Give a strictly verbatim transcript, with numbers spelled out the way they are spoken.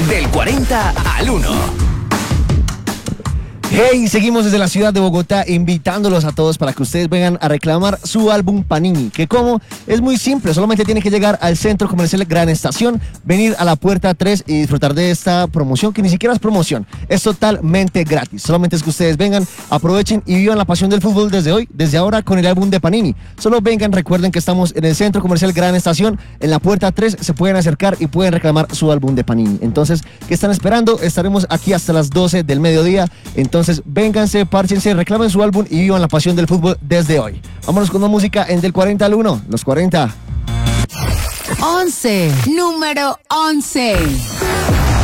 Del cuarenta al uno. Hey, seguimos desde la ciudad de Bogotá invitándolos a todos para que ustedes vengan a reclamar su álbum Panini. ¿Que cómo? Es muy simple, solamente tienen que llegar al Centro Comercial Gran Estación, venir a la puerta tres y disfrutar de esta promoción, que ni siquiera es promoción, es totalmente gratis. Solamente es que ustedes vengan, aprovechen y vivan la pasión del fútbol desde hoy, desde ahora con el álbum de Panini. Solo vengan, recuerden que estamos en el Centro Comercial Gran Estación, en la puerta tres, se pueden acercar y pueden reclamar su álbum de Panini. Entonces, ¿qué están esperando? Estaremos aquí hasta las doce del mediodía. Entonces, Entonces, vénganse, párchense, reclamen su álbum y vivan la pasión del fútbol desde hoy. Vámonos con una música en Del cuarenta al uno, los cuarenta. once, número once.